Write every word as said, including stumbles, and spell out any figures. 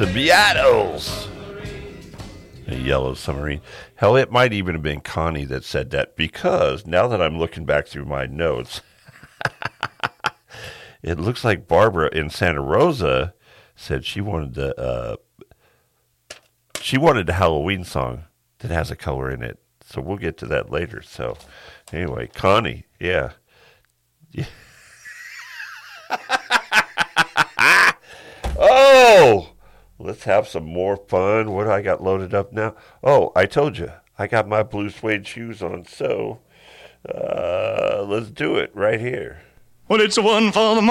The Beatles. A Yellow Submarine. Hell, it might even have been Connie that said that, because now that I'm looking back through my notes, it looks like Barbara in Santa Rosa said she wanted the uh, she wanted a Halloween song that has a color in it. So we'll get to that later. So anyway, Connie, yeah. yeah. Oh, let's have some more fun. What do I got loaded up now? Oh, I told you, I got my blue suede shoes on. So uh, let's do it right here. Well, it's one for the